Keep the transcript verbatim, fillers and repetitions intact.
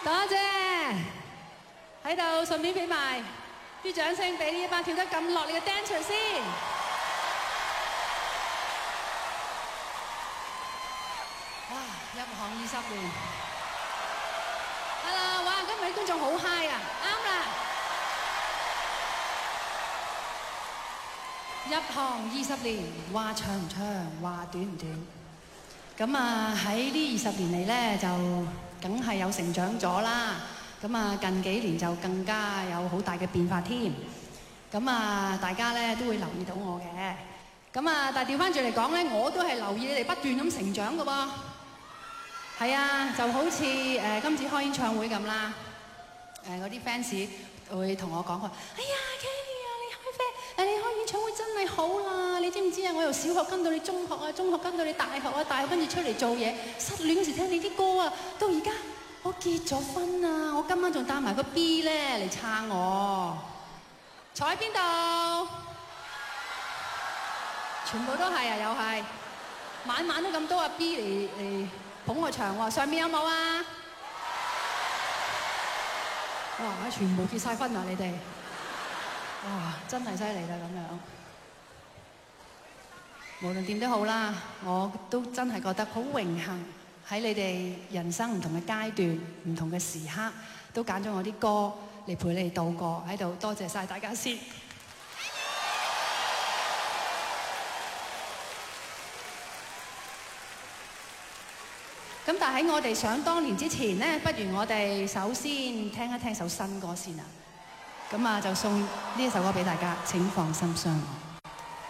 多謝喺度，順便俾埋啲掌聲俾呢一班跳得咁落力嘅 dancer 先。哇！入行二十年，係啦！哇！今日啲觀眾好 high 啊！啱啦！入行二十年，話長唔長，話短唔短。咁啊喺呢二十年嚟咧，就梗係有成長咗啦。咁啊近幾年就更加有好大嘅變化添。咁啊大家咧都會留意到我嘅。咁啊但係調翻轉嚟講咧，我都係留意你哋不斷咁成長㗎喎。係啊，就好似誒、呃、今次開演唱會咁啦。誒嗰啲 fans 會同我講話：哎呀 Kelly 啊，你開飛誒你開演唱會真係好啦！你知唔知啊？我由小學跟到你中學啊，中學跟到你大學啊，大學跟住出嚟做嘢，失戀嗰時聽你啲歌啊，到而家我結咗婚啊！我今晚仲帶埋個 B 咧嚟撐我。坐喺邊度？全部都係啊，又係晚晚都咁多阿 B 嚟嚟捧我場喎。上面有冇啊？哇！全部結晒婚啊！你哋哇，真係犀利啦咁樣。無論點都好啦，我都真係覺得好榮幸喺你哋人生唔同嘅階段、唔同嘅時刻，都揀咗我啲歌嚟陪你哋度過喺度。多謝晒大家先。咁但係喺我哋想當年之前呢，不如我哋首先聽一聽首新歌先啊！咁啊，就送呢一首歌俾大家，請放心相愛。